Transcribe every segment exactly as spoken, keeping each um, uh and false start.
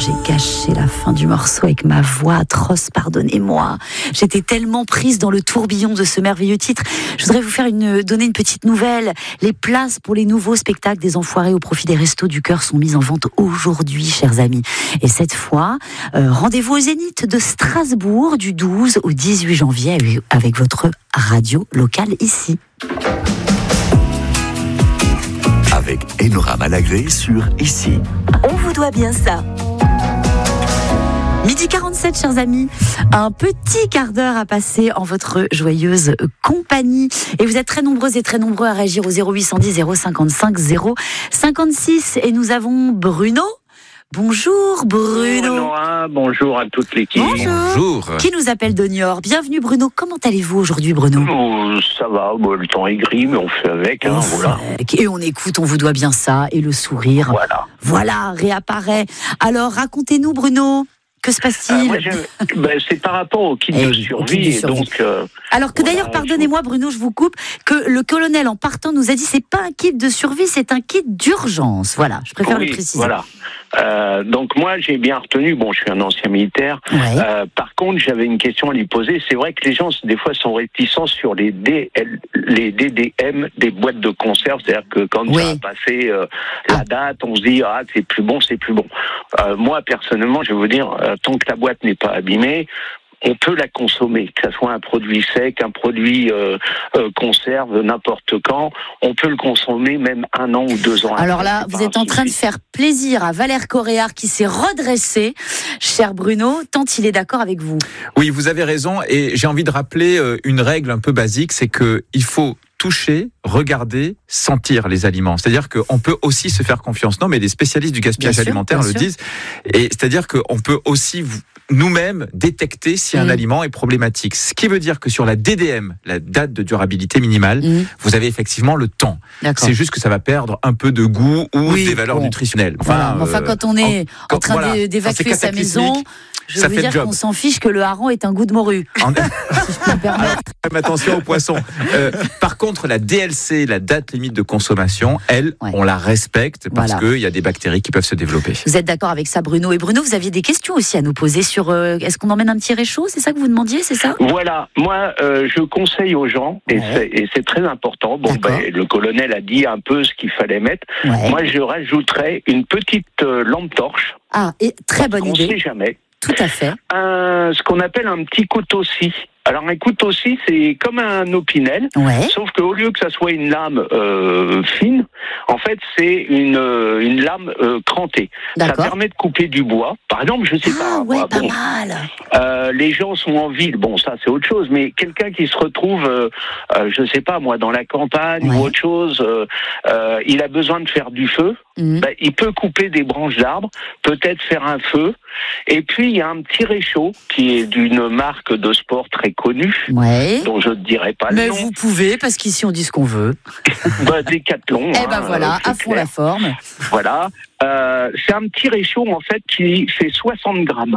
j'ai gâché la fin du morceau avec ma voix atroce, pardonnez-moi. J'étais tellement prise dans le tourbillon de ce merveilleux titre. Je voudrais vous faire une, donner une petite nouvelle. Les places pour les nouveaux spectacles des Enfoirés au profit des Restos du Cœur sont mises en vente aujourd'hui, chers amis. Et cette fois, euh, rendez-vous au Zénith de Strasbourg du douze au dix-huit janvier avec votre radio locale ici. Avec Enora Malagré sur Ici. On vous doit bien ça. Midi quarante-sept, chers amis, un petit quart d'heure à passer en votre joyeuse compagnie. Et vous êtes très nombreuses et très nombreux à réagir au zéro huit cent dix zéro cinquante-cinq zéro cinquante-six. Et nous avons Bruno. Bonjour Bruno. Bonjour Nora, bonjour à toute l'équipe. Bonjour. Bonjour. Qui nous appelle de Niort. Bienvenue Bruno. Comment allez-vous aujourd'hui Bruno ? Oh, ça va, bon, le temps est gris, mais on fait avec. Hein, voilà. Et on écoute, on vous doit bien ça. Et le sourire, Voilà. voilà, réapparaît. Alors racontez-nous Bruno. Que se passe-t-il ? Euh, moi, ben, c'est par rapport au kit Eh de oui, survie. au kit de Et survie. donc, euh, Alors que voilà, d'ailleurs, pardonnez-moi Bruno, je vous coupe, que le colonel en partant nous a dit c'est pas un kit de survie, c'est un kit d'urgence. Voilà, je préfère oui, le préciser. Voilà. Euh, donc moi, j'ai bien retenu. Bon, je suis un ancien militaire. Ouais. Euh, par contre, j'avais une question à lui poser. C'est vrai que les gens des fois sont réticents sur les D L, les D D M des boîtes de conserve. C'est-à-dire que quand Oui. ça a passé euh, la Ah. date, on se dit ah c'est plus bon, c'est plus bon. Euh, moi personnellement, je vais vous dire, euh, tant que la boîte n'est pas abîmée, on peut la consommer, que ce soit un produit sec, un produit euh, euh, conserve, n'importe quand, on peut le consommer même un an ou deux ans. Alors après, là, c'est vous pas êtes un en train de souci. faire plaisir à Valère Coréard qui s'est redressé, cher Bruno, tant il est d'accord avec vous. Oui, vous avez raison, et j'ai envie de rappeler euh, une règle un peu basique, c'est que il faut toucher, regarder, sentir les aliments. C'est-à-dire qu'on peut aussi se faire confiance. Non, mais les spécialistes du gaspillage Bien sûr, alimentaire bien le sûr. disent. Et c'est-à-dire qu'on peut aussi vous- nous-mêmes détecter si un Mm. aliment est problématique. Ce qui veut dire que sur la D D M, la date de durabilité minimale, Mmh, vous avez effectivement le temps. d'accord. C'est juste que ça va perdre un peu de goût ou Oui, des valeurs bon. nutritionnelles. Voilà. Mais Enfin, euh, quand on est en, quand- train voilà. d'é- Quand d'évacuer c'est sa cataclysmique, maison, je ça veux fait dire le job. qu'on s'en fiche que le hareng est un goût de morue. en- Si je peux me permettre. Alors, faites attention aux poissons. Euh, par contre, la D L C, la date limite de consommation, elle, Ouais. on la respecte parce Voilà. qu'il y a des bactéries qui peuvent se développer. Vous êtes d'accord avec ça, Bruno ? Et Bruno, vous aviez des questions aussi à nous poser sur euh, est-ce qu'on emmène un petit réchaud ? C'est ça que vous demandiez, c'est ça ? Voilà, moi euh, je conseille aux gens, et, Ouais. c'est, et c'est très important, bon, D'accord. ben, le colonel a dit un peu ce qu'il fallait mettre, Ouais. moi je rajouterais une petite euh, lampe torche, Ah, et très bonne on ne idée, sait jamais, tout à fait. un, ce qu'on appelle un petit couteau-scie. Alors un couteau-scie c'est comme un opinel, Ouais. sauf qu'au lieu que ça soit une lame euh, fine, en fait c'est une, euh, une lame euh, crantée. Ça D'accord. permet de couper du bois, par exemple je sais Ah pas, ouais, moi, pas bon, mal. Euh, les gens sont en ville, bon ça c'est autre chose, mais quelqu'un qui se retrouve, euh, euh, je sais pas moi, dans la campagne Ouais. ou autre chose, euh, euh, il a besoin de faire du feu, Mmh. ben, il peut couper des branches d'arbres, peut-être faire un feu, et puis il y a un petit réchaud qui est d'une marque de sport très connue, Ouais. dont je ne dirai pas Mais le nom, vous pouvez, parce qu'ici on dit ce qu'on veut. ben, Décathlon. Eh hein, ben voilà, euh, c'est à fond clair. la forme. Voilà. Euh, c'est un petit réchaud en fait qui fait soixante grammes.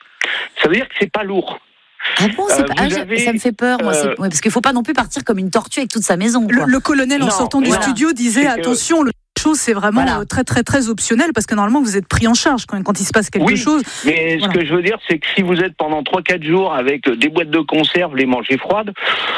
Ça veut dire que c'est pas lourd. Ah bon, c'est Euh, pas- vous ah, j'ai- avez, ça me fait peur, moi. euh, c'est- ouais, parce qu'il faut pas non plus partir comme une tortue avec toute sa maison. Le, Quoi. le colonel, en Non, sortant du voilà. studio, disait C'est que- attention, le chose, c'est vraiment Voilà. euh, très, très, très optionnel parce que normalement, vous êtes pris en charge quand, quand il se passe quelque Oui. chose. Mais Voilà. ce que je veux dire, c'est que si vous êtes pendant trois quatre jours avec des boîtes de conserve, les manger froides,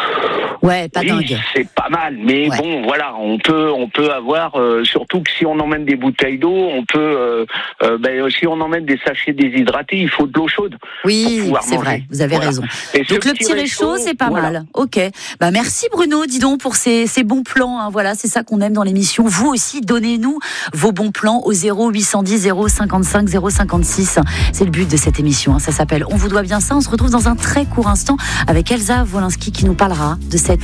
Ouais, pas oui, dingue. c'est pas mal. Mais Ouais. bon, voilà, on peut, on peut avoir, euh, surtout que si on emmène des bouteilles d'eau, on peut, euh, euh, ben, si on emmène des sachets déshydratés, il faut de l'eau chaude. pour Oui, pouvoir c'est manger. vrai, vous avez Voilà. raison. Et ce Donc le petit réchaud, c'est pas voilà. mal. Ok. Bah merci Bruno, dis donc pour ces, ces bons plans. Hein. Voilà, c'est ça qu'on aime dans l'émission. Vous aussi, donnez-nous vos bons plans au zéro huit cent dix zéro cinquante-cinq zéro cinquante-six. C'est le but de cette émission. Hein. Ça s'appelle On vous doit bien ça. On se retrouve dans un très court instant avec Elsa Wolinski qui nous parlera de cette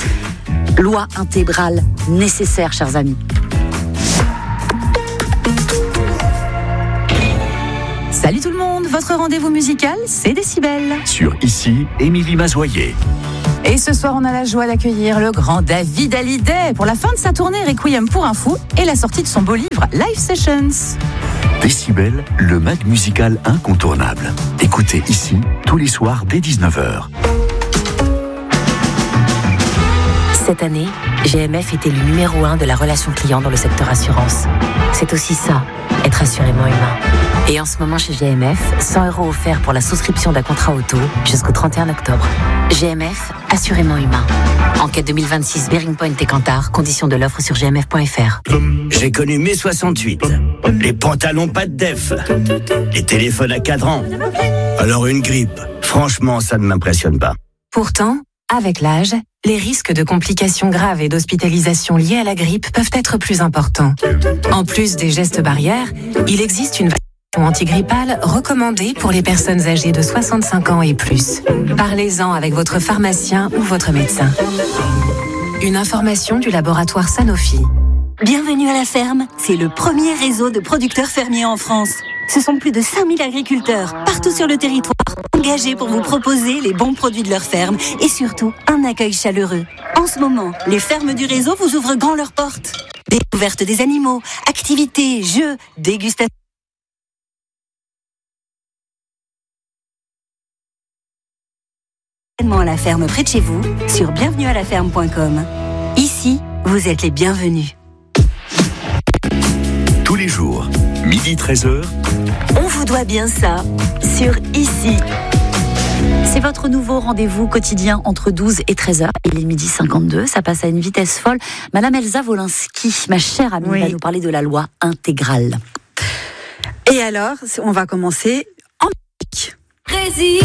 loi intégrale nécessaire, chers amis. Salut tout le monde, votre rendez-vous musical, c'est Décibel. Sur Ici, Émilie Mazoyer. Et ce soir, on a la joie d'accueillir le grand David Hallyday pour la fin de sa tournée Requiem pour un fou et la sortie de son beau livre Live Sessions. Décibel, le mag musical incontournable. Écoutez Ici, tous les soirs dès dix-neuf heures. Cette année, G M F est élu numéro un de la relation client dans le secteur assurance. C'est aussi ça, être assurément humain. Et en ce moment chez G M F, cent euros offerts pour la souscription d'un contrat auto jusqu'au trente et un octobre. G M F, assurément humain. Enquête deux mille vingt-six, Bearing Point et Kantar, conditions de l'offre sur g m f point f r. J'ai connu mai soixante-huit. Les pantalons pas de def. Les téléphones à cadran. Alors une grippe, franchement, ça ne m'impressionne pas. Pourtant, avec l'âge, les risques de complications graves et d'hospitalisation liées à la grippe peuvent être plus importants. En plus des gestes barrières, il existe une vaccination antigrippale recommandée pour les personnes âgées de soixante-cinq ans et plus. Parlez-en avec votre pharmacien ou votre médecin. Une information du laboratoire Sanofi. Bienvenue à la ferme, c'est le premier réseau de producteurs fermiers en France. Ce sont plus de cinq mille agriculteurs, partout sur le territoire, engagés pour vous proposer les bons produits de leur ferme et surtout un accueil chaleureux. En ce moment, les fermes du réseau vous ouvrent grand leurs portes. Découverte des animaux, activités, jeux, dégustations. À la ferme près de chez vous, sur bienvenue à la ferme point com. Ici, vous êtes les bienvenus. Tous les jours, midi treize heures. On vous doit bien ça, sur Ici. C'est votre nouveau rendez-vous quotidien entre douze et treize heures. Il est midi cinquante-deux, ça passe à une vitesse folle. Madame Elsa Wolinski, ma chère amie, oui, va nous parler de la loi intégrale. Et alors, on va commencer en musique. Résiste.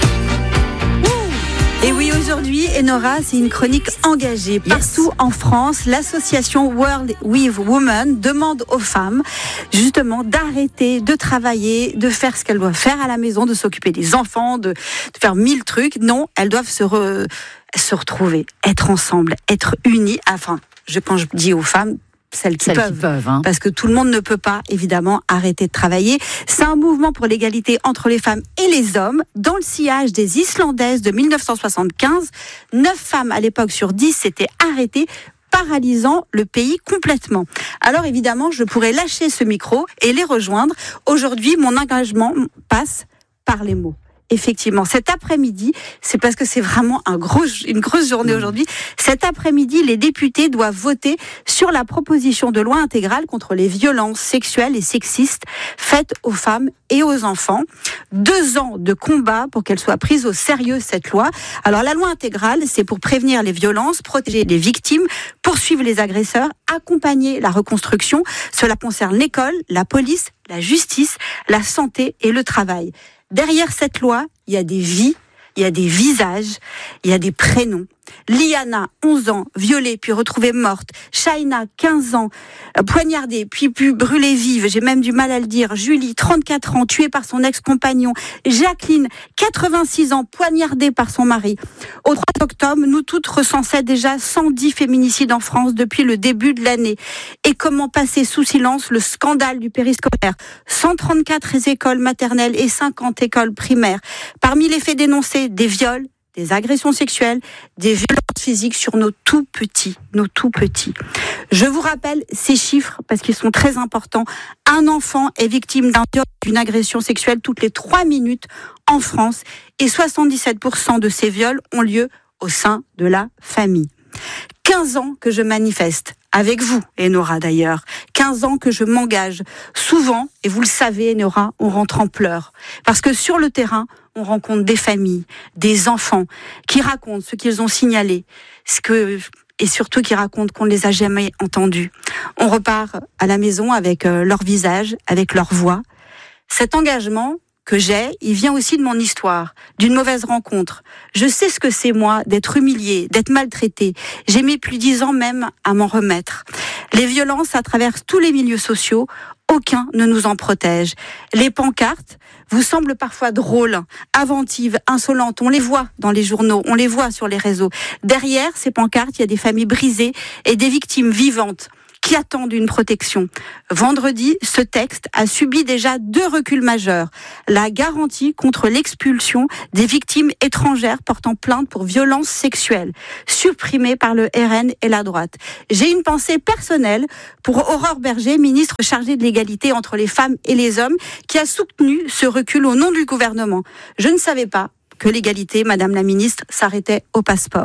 Et oui, aujourd'hui, Enora, c'est une chronique engagée. Partout yes. en France, l'association World with Women demande aux femmes, justement, d'arrêter de travailler, de faire ce qu'elles doivent faire à la maison, de s'occuper des enfants, de, de faire mille trucs. Non, elles doivent se, re, se retrouver, être ensemble, être unies. Enfin, je, quand je dis aux femmes, celles qui celles peuvent, qui peuvent hein. Parce que tout le monde ne peut pas, évidemment, arrêter de travailler. C'est un mouvement pour l'égalité entre les femmes et les hommes. Dans le sillage des Islandaises de dix-neuf cent soixante-quinze, neuf femmes à l'époque sur dix s'étaient arrêtées, paralysant le pays complètement. Alors évidemment, je pourrais lâcher ce micro et les rejoindre. Aujourd'hui, mon engagement passe par les mots. Effectivement, cet après-midi, c'est parce que c'est vraiment un gros, une grosse journée aujourd'hui. Cet après-midi, les députés doivent voter sur la proposition de loi intégrale contre les violences sexuelles et sexistes faites aux femmes et aux enfants. Deux ans de combat pour qu'elle soit prise au sérieux, cette loi. Alors, la loi intégrale, c'est pour prévenir les violences, protéger les victimes, poursuivre les agresseurs, accompagner la reconstruction. Cela concerne l'école, la police, la justice, la santé et le travail. Derrière cette loi, il y a des vies, il y a des visages, il y a des prénoms. Liana, onze ans, violée puis retrouvée morte. Shaina, quinze ans, poignardée puis, puis brûlée vive. J'ai même du mal à le dire. Julie, trente-quatre ans, tuée par son ex-compagnon. Jacqueline, quatre-vingt-six ans, poignardée par son mari. Au trois octobre, nous toutes recensaient déjà cent dix féminicides en France depuis le début de l'année. Et comment passer sous silence le scandale du périscolaire? cent trente-quatre écoles maternelles et cinquante écoles primaires. Parmi les faits dénoncés, des viols, des agressions sexuelles, des violences physiques sur nos tout petits, nos tout petits. Je vous rappelle ces chiffres parce qu'ils sont très importants. Un enfant est victime d'un viol, d'une agression sexuelle toutes les trois minutes en France et soixante-dix-sept pour cent de ces viols ont lieu au sein de la famille. quinze ans que je manifeste, avec vous, Enora d'ailleurs. quinze ans que je m'engage. Souvent, et vous le savez, Enora, on rentre en pleurs. Parce que sur le terrain, on rencontre des familles, des enfants qui racontent ce qu'ils ont signalé, ce que, et surtout qui racontent qu'on ne les a jamais entendus. On repart à la maison avec euh, leur visage, avec leur voix. Cet engagement que j'ai, il vient aussi de mon histoire, d'une mauvaise rencontre. Je sais ce que c'est, moi, d'être humiliée, d'être maltraitée. J'ai mis plus de dix ans même à m'en remettre. Les violences, ça traverse tous les milieux sociaux. Aucun ne nous en protège. Les pancartes vous semblent parfois drôles, inventives, insolentes. On les voit dans les journaux, on les voit sur les réseaux. Derrière ces pancartes, il y a des familles brisées et des victimes vivantes qui attendent une protection. Vendredi, ce texte a subi déjà deux reculs majeurs. La garantie contre l'expulsion des victimes étrangères portant plainte pour violences sexuelles, supprimée par le R N et la droite. J'ai une pensée personnelle pour Aurore Berger, ministre chargée de l'égalité entre les femmes et les hommes, qui a soutenu ce recul au nom du gouvernement. Je ne savais pas que l'égalité, Madame la ministre, s'arrêtait au passeport.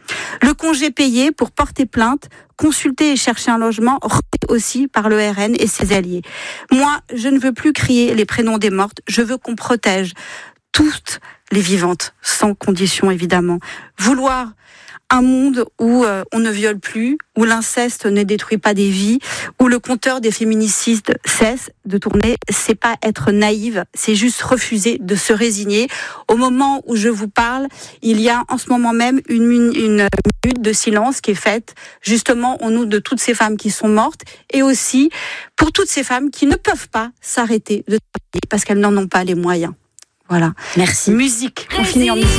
Le congé payé pour porter plainte, consulter et chercher un logement, remis aussi par le R N et ses alliés. Moi, je ne veux plus crier les prénoms des mortes, je veux qu'on protège toutes les vivantes, sans condition évidemment. Vouloir un monde où euh, on ne viole plus, où l'inceste ne détruit pas des vies, où le compteur des féminicides cesse de tourner, c'est pas être naïve, c'est juste refuser de se résigner. Au moment où je vous parle, il y a en ce moment même une, une, une minute de silence qui est faite justement au nom de toutes ces femmes qui sont mortes et aussi pour toutes ces femmes qui ne peuvent pas s'arrêter de travailler parce qu'elles n'en ont pas les moyens. Voilà. Merci. Musique. On finit en musique.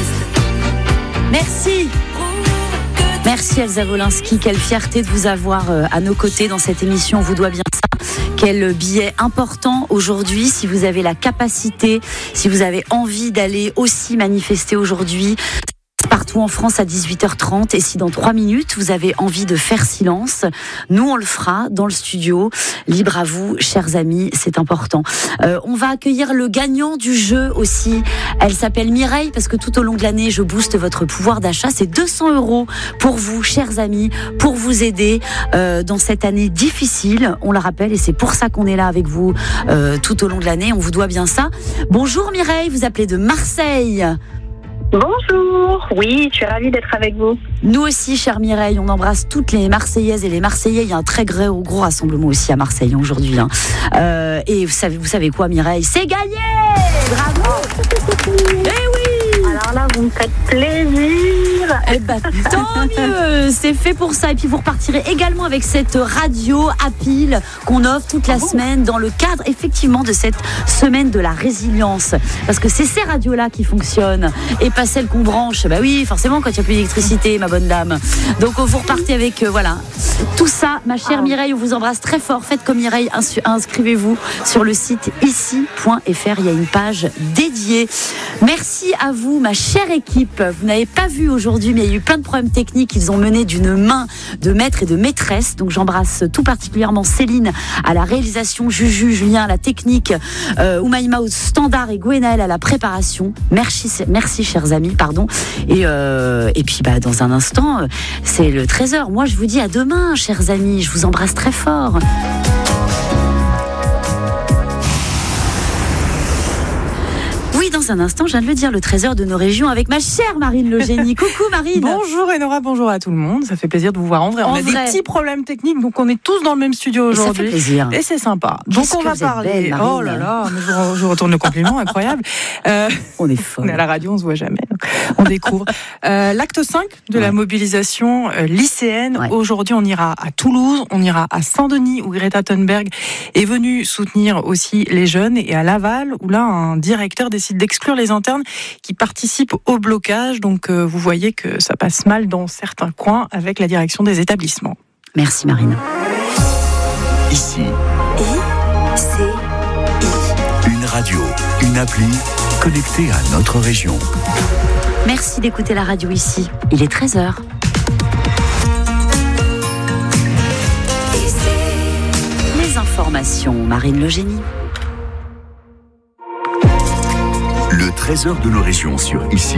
Merci. Merci Elsa Wolinski, quelle fierté de vous avoir à nos côtés dans cette émission, on vous doit bien ça. Quel billet important aujourd'hui, si vous avez la capacité, si vous avez envie d'aller aussi manifester aujourd'hui, partout en France à dix-huit heures trente, et si dans trois minutes vous avez envie de faire silence, nous on le fera dans le studio, libre à vous chers amis, c'est important. Euh, on va accueillir le gagnant du jeu aussi, elle s'appelle Mireille parce que tout au long de l'année je booste votre pouvoir d'achat, c'est deux cents euros pour vous chers amis, pour vous aider euh, dans cette année difficile, on le rappelle et c'est pour ça qu'on est là avec vous euh, tout au long de l'année, on vous doit bien ça. Bonjour Mireille, vous appelez de Marseille. Bonjour, oui, je suis ravie d'être avec vous. Nous aussi, chère Mireille, on embrasse toutes les Marseillaises et les Marseillais. Il y a un très gros, gros rassemblement aussi à Marseille aujourd'hui. Hein. Euh, et vous savez, vous savez quoi, Mireille ? C'est gagné ! Bravo ! Eh oui ! Alors là, vous me faites plaisir. Eh ben, tant mieux, c'est fait pour ça. Et puis vous repartirez également avec cette radio à pile qu'on offre toute la semaine dans le cadre effectivement de cette semaine de la résilience. Parce que c'est ces radios-là qui fonctionnent et pas celles qu'on branche. Bah oui, forcément quand il n'y a plus d'électricité, ma bonne dame. Donc vous repartez avec euh, voilà tout ça, ma chère Mireille. On vous embrasse très fort. Faites comme Mireille, inscrivez-vous sur le site ici point f r. Il y a une page dédiée. Merci à vous, ma chère équipe. Vous n'avez pas vu aujourd'hui, mais il y a eu plein de problèmes techniques. Ils ont mené d'une main de maître et de maîtresse. Donc j'embrasse tout particulièrement Céline à la réalisation, Juju, Julien à la technique, euh, Oumaïma au standard et Gwenaël à la préparation. Merci, merci chers amis, pardon. Et, euh, et puis bah, dans un instant, c'est le treize heures. Moi je vous dis à demain, chers amis. Je vous embrasse très fort. Oui, dans un instant, je viens de le dire, le trésor de nos régions avec ma chère Marine Le Génie. Coucou Marine. Bonjour Enora, bonjour à tout le monde. Ça fait plaisir de vous voir en vrai. En on a vrai. des petits problèmes techniques, donc on est tous dans le même studio aujourd'hui. Ça fait plaisir. Et c'est sympa. Qu'est-ce donc on que va vous êtes parler. belle, Marine. Oh là là, mais je, vous, je vous retourne le compliment, incroyable. Euh, on est fort. On est à la radio, on se voit jamais. Donc on découvre. Euh, l'acte cinq de ouais. la mobilisation euh, lycéenne. Ouais. Aujourd'hui, on ira à Toulouse, on ira à Saint-Denis où Greta Thunberg est venue soutenir aussi les jeunes, et à Laval où là un directeur décide d'exclure les internes qui participent au blocage. Donc euh, vous voyez que ça passe mal dans certains coins avec la direction des établissements. Merci Marine. Ici. I C I. Une radio, une appli connectée à notre région. Merci d'écouter la radio ici. Il est treize heures. Les informations, Marine Le Génie. Le trésor de nos régions sur Ici.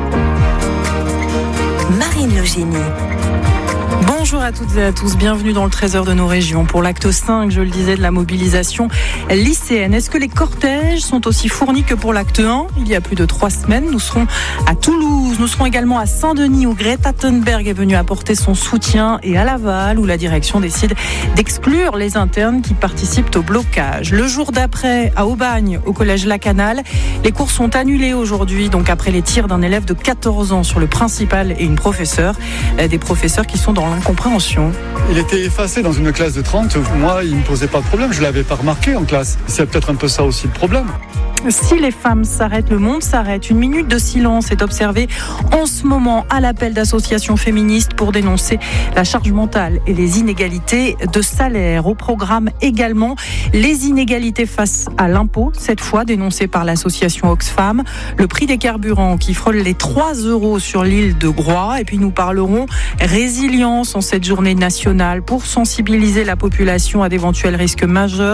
Marine Le Génie. Bonjour à toutes et à tous, bienvenue dans le trésor de nos régions pour l'acte cinq, je le disais, de la mobilisation lycéenne. Est-ce que les cortèges sont aussi fournis que pour l'acte un ? Il y a plus de trois semaines, nous serons à Toulouse, nous serons également à Saint-Denis où Greta Thunberg est venue apporter son soutien, et à Laval où la direction décide d'exclure les internes qui participent au blocage. Le jour d'après, à Aubagne, au collège Lacanal, les cours sont annulés aujourd'hui, donc après les tirs d'un élève de quatorze ans sur le principal et une professeure, des professeurs qui sont dans l'incompréhension. Il était effacé dans une classe de trente. Moi, il ne me posait pas de problème. Je ne l'avais pas remarqué en classe. C'est peut-être un peu ça aussi le problème. Si les femmes s'arrêtent, le monde s'arrête. Une minute de silence est observée en ce moment à l'appel d'associations féministes pour dénoncer la charge mentale et les inégalités de salaire. Au programme également, les inégalités face à l'impôt, cette fois dénoncées par l'association Oxfam, le prix des carburants qui frôle les trois euros sur l'île de Groix. Et puis nous parlerons résilience en cette journée nationale pour sensibiliser la population à d'éventuels risques majeurs.